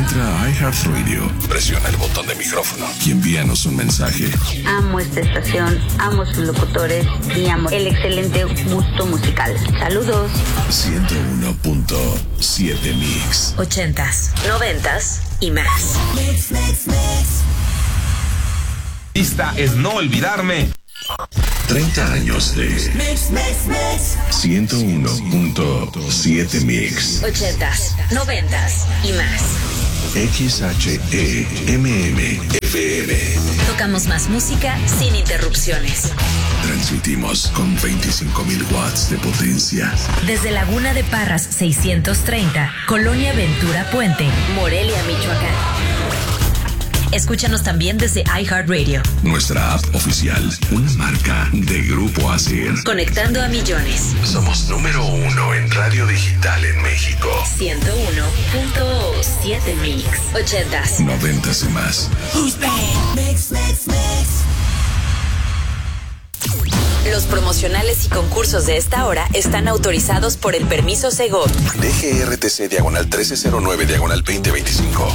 Entra a iHeartRadio, presiona el botón de micrófono y envíanos un mensaje. Amo esta estación, amo sus locutores y amo el excelente gusto musical. Saludos. 101.7 Mix. 80s, 90s y más. Lista es no olvidarme. 30 años de 101.7 Mix. 80s, 90s y más. XHEMM-FM. Tocamos más música sin interrupciones. Transmitimos con 25,000 watts de potencia. Desde Laguna de Parras 630, Colonia Ventura Puente, Morelia, Michoacán. Escúchanos también desde iHeartRadio. Nuestra app oficial, una marca de Grupo ASIR. Conectando a millones. Somos número 1 en radio digital en México. 101.7 Mix. 80s, 90s y más. Los promocionales y concursos de esta hora están autorizados por el permiso Segov. DGRTC /1309/2025.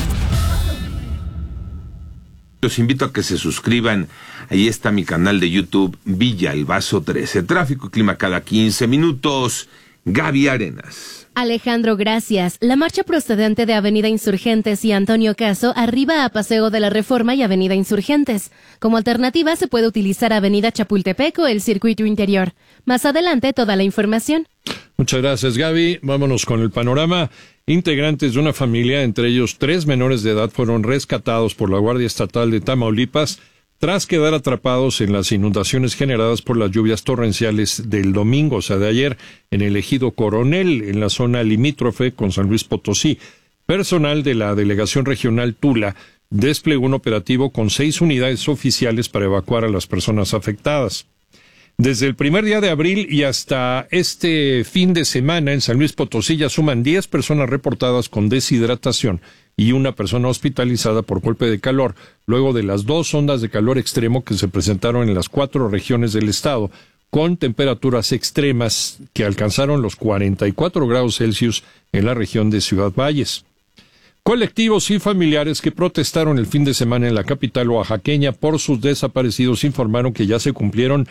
Los invito a que se suscriban. Ahí está mi canal de YouTube, Villa El Vaso 13. Tráfico y clima cada 15 minutos. Gaby Arenas. Alejandro, gracias. La marcha procedente de Avenida Insurgentes y Antonio Caso arriba a Paseo de la Reforma y Avenida Insurgentes. Como alternativa se puede utilizar Avenida Chapultepec o el circuito interior. Más adelante toda la información. Muchas gracias, Gaby. Vámonos con el panorama. Integrantes de una familia, entre ellos 3 menores de edad, fueron rescatados por la Guardia Estatal de Tamaulipas tras quedar atrapados en las inundaciones generadas por las lluvias torrenciales del domingo, o sea, de ayer, en el ejido Coronel, en la zona limítrofe con San Luis Potosí. Personal de la Delegación Regional Tula desplegó un operativo con 6 unidades oficiales para evacuar a las personas afectadas. Desde el primer día de abril y hasta este fin de semana en San Luis Potosí ya suman 10 personas reportadas con deshidratación y una persona hospitalizada por golpe de calor, luego de las 2 ondas de calor extremo que se presentaron en las 4 regiones del estado, con temperaturas extremas que alcanzaron los 44 grados Celsius en la región de Ciudad Valles. Colectivos y familiares que protestaron el fin de semana en la capital oaxaqueña por sus desaparecidos informaron que ya se cumplieron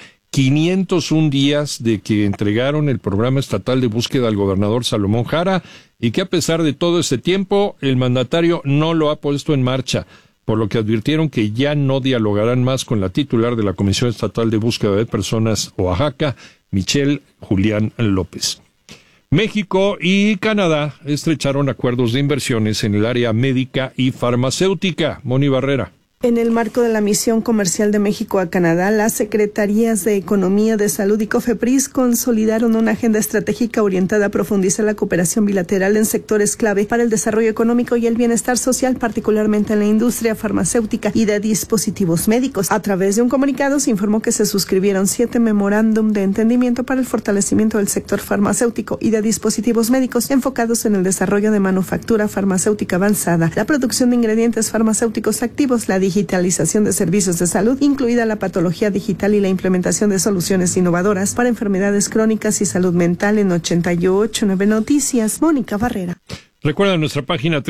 501 días de que entregaron el programa estatal de búsqueda al gobernador Salomón Jara y que a pesar de todo este tiempo el mandatario no lo ha puesto en marcha, por lo que advirtieron que ya no dialogarán más con la titular de la Comisión Estatal de Búsqueda de Personas Oaxaca, Michelle Julián López. México y Canadá estrecharon acuerdos de inversiones en el área médica y farmacéutica. Moni Barrera. En el marco de la misión comercial de México a Canadá, las Secretarías de Economía, de Salud y COFEPRIS consolidaron una agenda estratégica orientada a profundizar la cooperación bilateral en sectores clave para el desarrollo económico y el bienestar social, particularmente en la industria farmacéutica y de dispositivos médicos. A través de un comunicado se informó que se suscribieron 7 memorándum de entendimiento para el fortalecimiento del sector farmacéutico y de dispositivos médicos enfocados en el desarrollo de manufactura farmacéutica avanzada, la producción de ingredientes farmacéuticos activos, la digitalización de servicios de salud, incluida la patología digital y la implementación de soluciones innovadoras para enfermedades crónicas y salud mental. En 88.9 Noticias, Mónica Barrera. Recuerda nuestra página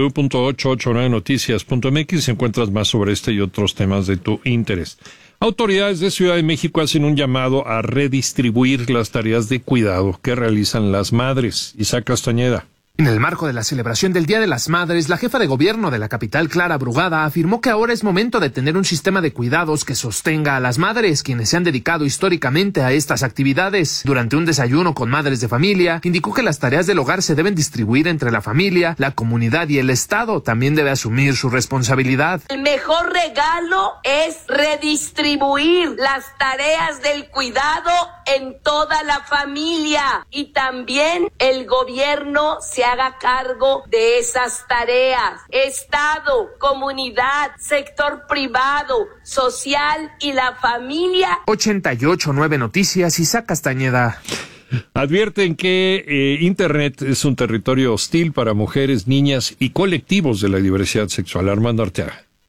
www.889noticias.mx si encuentras más sobre este y otros temas de tu interés. Autoridades de Ciudad de México hacen un llamado a redistribuir las tareas de cuidado que realizan las madres. Isaac Castañeda. En el marco de la celebración del Día de las Madres, la jefa de gobierno de la capital, Clara Brugada, afirmó que ahora es momento de tener un sistema de cuidados que sostenga a las madres, quienes se han dedicado históricamente a estas actividades. Durante un desayuno con madres de familia, indicó que las tareas del hogar se deben distribuir entre la familia, la comunidad y el Estado. También debe asumir su responsabilidad. El mejor regalo es redistribuir las tareas del cuidado en toda la familia y también el gobierno se haga cargo de esas tareas. Estado, comunidad, sector privado, social y la familia. 88.9 Noticias, Isaac Castañeda. Advierten que Internet es un territorio hostil para mujeres, niñas y colectivos de la diversidad sexual. Armando Arteaga.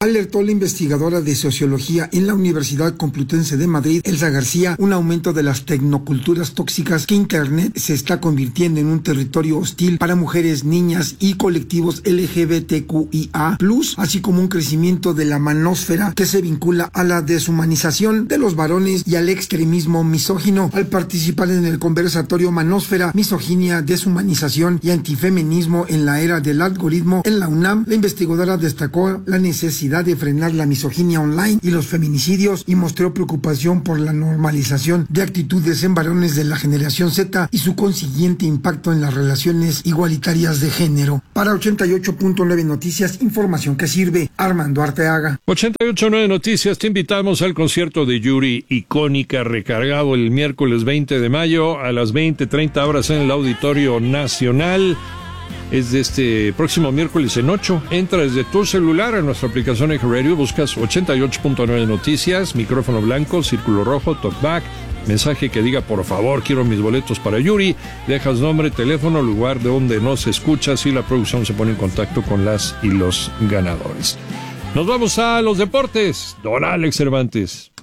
Alertó la investigadora de sociología en la Universidad Complutense de Madrid, Elsa García, un aumento de las tecnoculturas tóxicas, que Internet se está convirtiendo en un territorio hostil para mujeres, niñas y colectivos LGBTQIA+, así como un crecimiento de la manósfera que se vincula a la deshumanización de los varones y al extremismo misógino. Al participar en el conversatorio Manósfera, Misoginia, Deshumanización y Antifeminismo en la era del algoritmo en la UNAM, la investigadora destacó la necesidad de frenar la misoginia online y los feminicidios y mostró preocupación por la normalización de actitudes en varones de la generación Z y su consiguiente impacto en las relaciones igualitarias de género. Para 88.9 Noticias, información que sirve. Armando Arteaga. 88.9 Noticias, te invitamos al concierto de Yuri, icónica, recargado el miércoles 20 de mayo a las 20:30 horas en el Auditorio Nacional. Es de este próximo miércoles en 8. Entra desde tu celular a nuestra aplicación iHeartRadio, buscas 88.9 Noticias, micrófono blanco, círculo rojo, talkback, mensaje que diga por favor quiero mis boletos para Yuri, dejas nombre, teléfono, lugar de donde nos escuchas y la producción se pone en contacto con las y los ganadores. Nos vamos a los deportes. Don Alex Cervantes.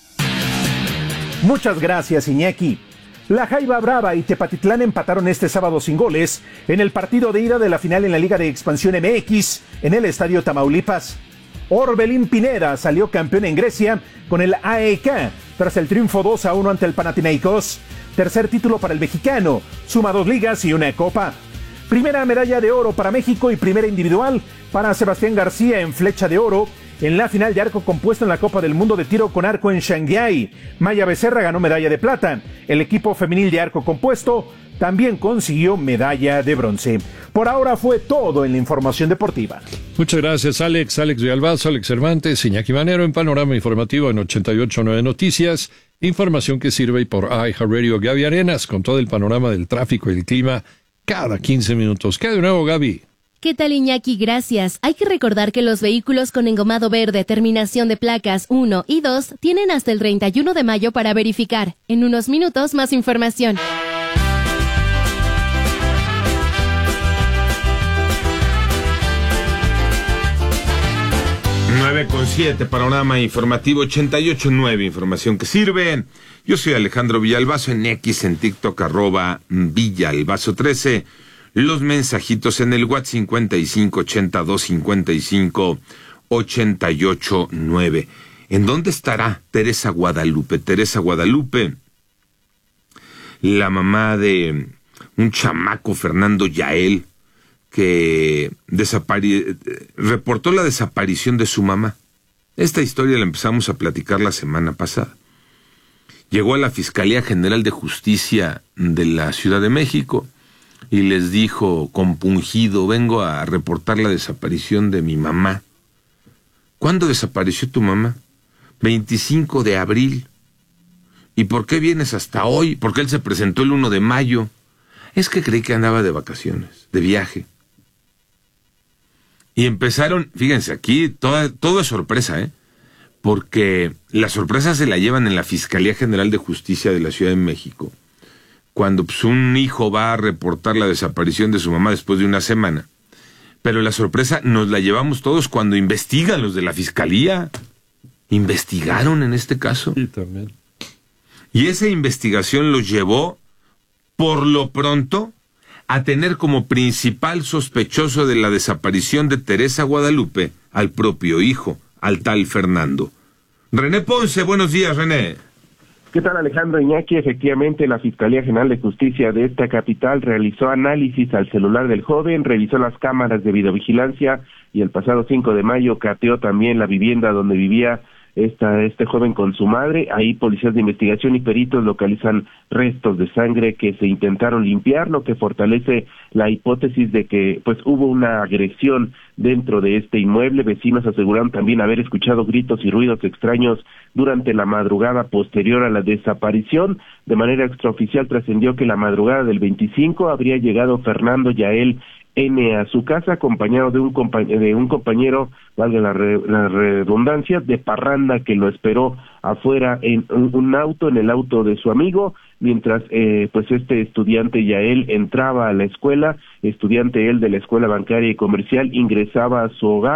Muchas gracias, Iñaki. La Jaiba Brava y Tepatitlán empataron este sábado sin goles en el partido de ida de la final en la Liga de Expansión MX en el Estadio Tamaulipas. Orbelín Pineda salió campeón en Grecia con el AEK tras el triunfo 2-1 ante el Panathinaikos. Tercer título para el mexicano, suma 2 ligas y una copa. Primera medalla de oro para México y primera individual para Sebastián García en flecha de oro en la final de arco compuesto en la Copa del Mundo de Tiro con Arco en Shanghái. Maya Becerra ganó medalla de plata. El equipo femenil de arco compuesto también consiguió medalla de bronce. Por ahora fue todo en la información deportiva. Muchas gracias, Alex. Alex Villalbazo, Alex Cervantes, Iñaki Manero en Panorama Informativo en 88.9 Noticias. Información que sirve y por iHeartRadio. Gaby Arenas con todo el panorama del tráfico y el clima cada 15 minutos. ¿Qué de nuevo, Gaby? ¿Qué tal, Iñaki? Gracias. Hay que recordar que los vehículos con engomado verde, terminación de placas 1 y 2, tienen hasta el 31 de mayo para verificar. En unos minutos, más información. 9:07, Panorama Informativo 88.9, información que sirve. Yo soy Alejandro Villalbazo, en X, en TikTok, @Villalbazo13. Los mensajitos en el WhatsApp 5582558889. ¿En dónde estará Teresa Guadalupe? Teresa Guadalupe, la mamá de un chamaco, Fernando Yael, que reportó la desaparición de su mamá. Esta historia la empezamos a platicar la semana pasada. Llegó a la Fiscalía General de Justicia de la Ciudad de México y les dijo compungido: vengo a reportar la desaparición de mi mamá. ¿Cuándo desapareció tu mamá? 25 de abril. ¿Y por qué vienes hasta hoy? Porque él se presentó el 1 de mayo. Es que creí que andaba de vacaciones, de viaje. Y empezaron, fíjense, aquí todo es sorpresa, porque la sorpresa se la llevan en la Fiscalía General de Justicia de la Ciudad de México. Cuando un hijo va a reportar la desaparición de su mamá después de una semana. Pero la sorpresa nos la llevamos todos cuando investigan los de la Fiscalía. ¿Investigaron en este caso? Sí, también. Y esa investigación los llevó, por lo pronto, a tener como principal sospechoso de la desaparición de Teresa Guadalupe al propio hijo, al tal Fernando. René Ponce, buenos días, René. ¿Qué tal, Alejandro? Iñaki? Efectivamente, la Fiscalía General de Justicia de esta capital realizó análisis al celular del joven, revisó las cámaras de videovigilancia y el pasado 5 de mayo cateó también la vivienda donde vivía este joven con su madre. Ahí policías de investigación y peritos localizan restos de sangre que se intentaron limpiar, lo que fortalece la hipótesis de que pues hubo una agresión dentro de este inmueble. Vecinos aseguraron también haber escuchado gritos y ruidos extraños durante la madrugada posterior a la desaparición. De manera extraoficial trascendió que la madrugada del 25 habría llegado Fernando Yael N. a su casa, acompañado de un compañero, valga la redundancia, de parranda, que lo esperó afuera en un auto, en el auto de su amigo, mientras pues este estudiante Yael entraba a la escuela, estudiante él de la Escuela Bancaria y Comercial, ingresaba a su hogar.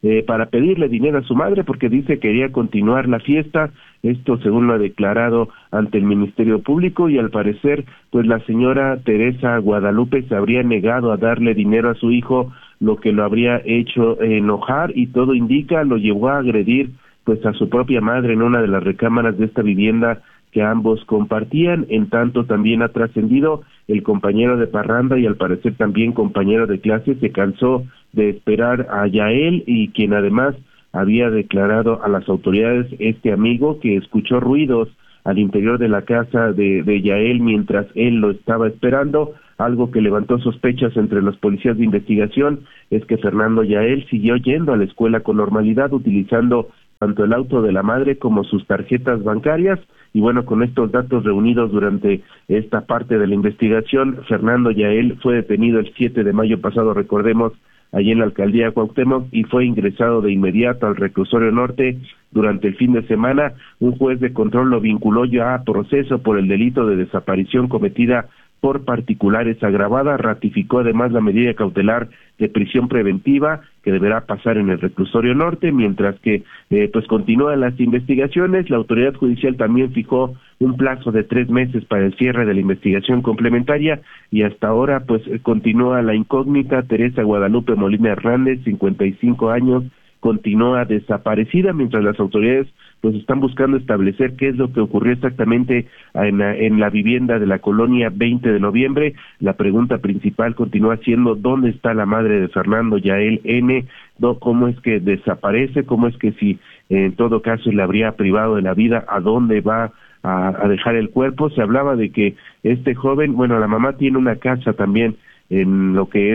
para pedirle dinero a su madre porque dice que quería continuar la fiesta. Esto según lo ha declarado ante el Ministerio Público, y al parecer pues la señora Teresa Guadalupe se habría negado a darle dinero a su hijo, lo que lo habría hecho enojar, y todo indica lo llevó a agredir pues a su propia madre en una de las recámaras de esta vivienda que ambos compartían. En tanto también ha trascendido el compañero de parranda y al parecer también compañero de clase se cansó de esperar a Yael, y quien además había declarado a las autoridades este amigo que escuchó ruidos al interior de la casa de Yael mientras él lo estaba esperando. Algo que levantó sospechas entre los policías de investigación es que Fernando Yael siguió yendo a la escuela con normalidad, utilizando tanto el auto de la madre como sus tarjetas bancarias. Y bueno, con estos datos reunidos durante esta parte de la investigación, Fernando Yael fue detenido el 7 de mayo pasado, recordemos, allí en la alcaldía de Cuauhtémoc, y fue ingresado de inmediato al reclusorio norte. Durante el fin de semana, un juez de control lo vinculó ya a proceso por el delito de desaparición cometida por particulares agravada. Ratificó además la medida cautelar de prisión preventiva que deberá pasar en el reclusorio norte, mientras que pues continúan las investigaciones. La autoridad judicial también fijó un plazo de 3 meses para el cierre de la investigación complementaria, y hasta ahora pues continúa la incógnita. Teresa Guadalupe Molina Hernández, 55 años, continúa desaparecida, mientras las autoridades pues están buscando establecer qué es lo que ocurrió exactamente en la vivienda de la colonia 20 de noviembre. La pregunta principal continúa siendo ¿dónde está la madre de Fernando Yael N? ¿Cómo es que desaparece? ¿Cómo es que si en todo caso le habría privado de la vida, a dónde va a dejar el cuerpo? Se hablaba de que este joven, bueno, la mamá tiene una casa también en lo que es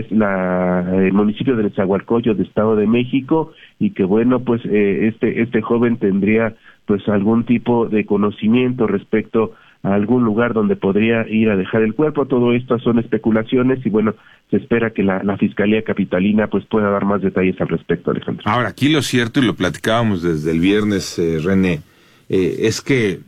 el municipio de Nezahualcóyotl, de Estado de México, y que bueno, pues este joven tendría pues algún tipo de conocimiento respecto a algún lugar donde podría ir a dejar el cuerpo. Todo esto son especulaciones y bueno, se espera que la Fiscalía Capitalina pues pueda dar más detalles al respecto, Alejandro. Ahora, aquí lo cierto, y lo platicábamos desde el viernes, René, es que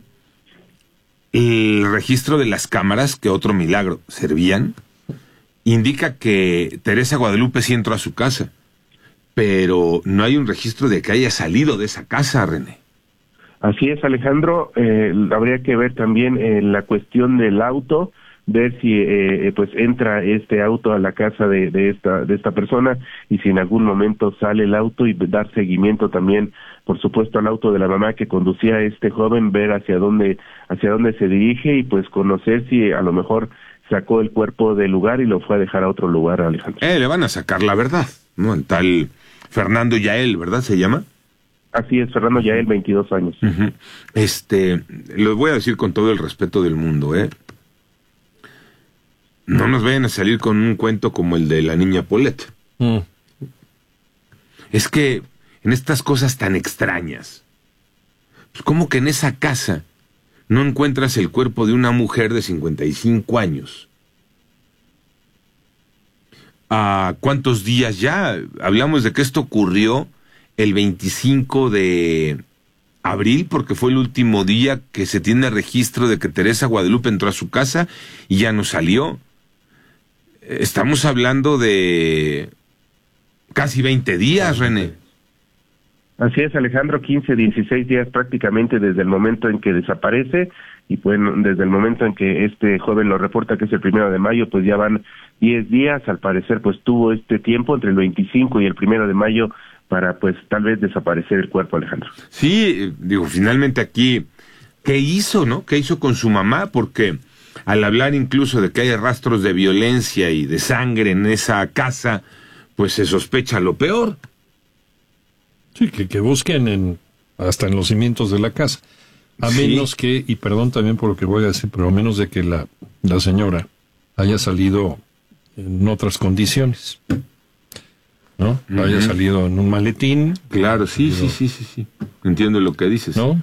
el registro de las cámaras, que otro milagro servían, indica que Teresa Guadalupe sí entró a su casa, pero no hay un registro de que haya salido de esa casa, René. Así es, Alejandro. Habría que ver también la cuestión del auto, ver si pues entra este auto a la casa de esta persona, y si en algún momento sale el auto, y dar seguimiento también, por supuesto, al auto de la mamá que conducía a este joven, ver hacia dónde se dirige, y pues conocer si a lo mejor sacó el cuerpo del lugar y lo fue a dejar a otro lugar, Alejandro. Le van a sacar la verdad, ¿no? El tal Fernando Yael, ¿verdad se llama? Así es, Fernando Yael, 22 años. Uh-huh. Lo voy a decir con todo el respeto del mundo, No nos vayan a salir con un cuento como el de la niña Paulette. Es que en estas cosas tan extrañas, pues como que en esa casa no encuentras el cuerpo de una mujer de 55 años. ¿A cuántos días ya? Hablamos de que esto ocurrió el 25 de abril, porque fue el último día que se tiene registro de que Teresa Guadalupe entró a su casa y ya no salió. Estamos hablando de casi 20 días, René. Así es, Alejandro, 15, 16 días prácticamente desde el momento en que desaparece, y bueno, desde el momento en que este joven lo reporta, que es el 1 de mayo, pues ya van 10 días. Al parecer pues tuvo este tiempo entre el 25 y el 1 de mayo para pues tal vez desaparecer el cuerpo, Alejandro. Sí, digo, finalmente aquí, ¿qué hizo, no? ¿Qué hizo con su mamá? Porque al hablar incluso de que hay rastros de violencia y de sangre en esa casa, pues se sospecha lo peor. Sí, que busquen hasta en los cimientos de la casa. A menos que, y perdón también por lo que voy a decir, pero a menos de que la señora haya salido en otras condiciones, ¿no? Uh-huh. Haya salido en un maletín. Claro, sí. Entiendo lo que dices. ¿No?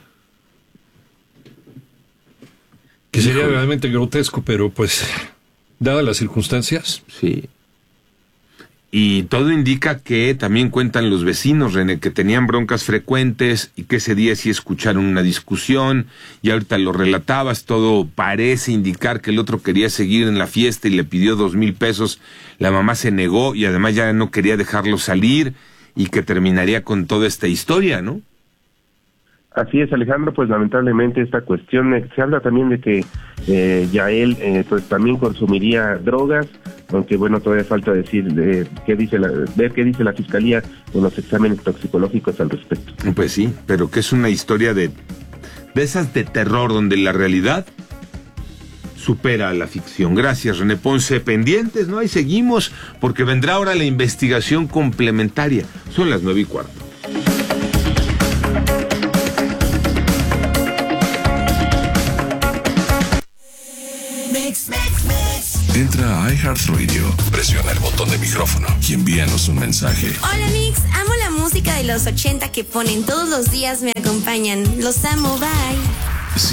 Que sería realmente grotesco, pero pues, dadas las circunstancias. Sí. Y todo indica que también cuentan los vecinos, René, que tenían broncas frecuentes y que ese día sí escucharon una discusión, y ahorita lo relatabas, todo parece indicar que el otro quería seguir en la fiesta y le pidió 2,000 pesos, la mamá se negó y además ya no quería dejarlo salir, y que terminaría con toda esta historia, ¿no? Así es, Alejandro, pues lamentablemente esta cuestión, se habla también de que Yael pues también consumiría drogas, aunque bueno, todavía falta decir ver qué dice la Fiscalía con los exámenes toxicológicos al respecto. Pues sí, pero que es una historia de esas de terror donde la realidad supera a la ficción. Gracias, René Ponce. Pendientes, ¿no? Ahí seguimos, porque vendrá ahora la investigación complementaria. Son las 9:15. Entra a iHeartRadio, presiona el botón de micrófono y envíanos un mensaje. Hola Mix, amo la música de los 80 que ponen todos los días, me acompañan. Los amo, bye.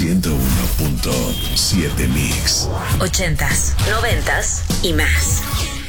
101.7 Mix. 80s, 90s y más.